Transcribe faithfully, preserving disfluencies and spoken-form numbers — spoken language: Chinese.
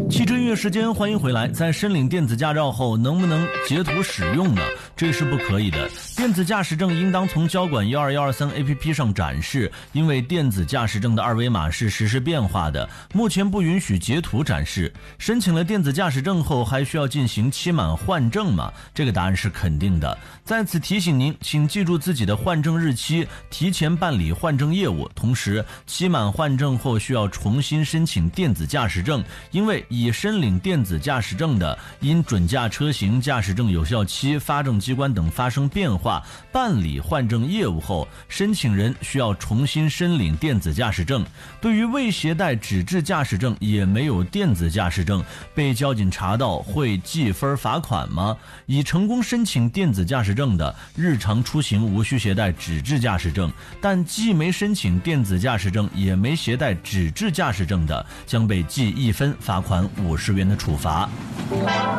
汽车音乐时间，欢迎回来。在申领电子驾照后，能不能截图使用呢？这是不可以的。电子驾驶证应当从交管一二一二三 A P P 上展示，因为电子驾驶证的二维码是实时变化的，目前不允许截图展示。申请了电子驾驶证后，还需要进行期满换证吗？这个答案是肯定的。在此提醒您，请记住自己的换证日期，提前办理换证业务。同时，期满换证后需要重新申请电子驾驶证，因为已申领电子驾驶证的，因准驾车型、驾驶证有效期、发证机关等发生变化，办理换证业务后，申请人需要重新申领电子驾驶证。对于未携带纸质驾驶证也没有电子驾驶证，被交警查到会记分罚款吗？已成功申请电子驾驶证的，日常出行无需携带纸质驾驶证，但既没申请电子驾驶证也没携带纸质驾驶证的，将被记一分罚款五十元的处罚。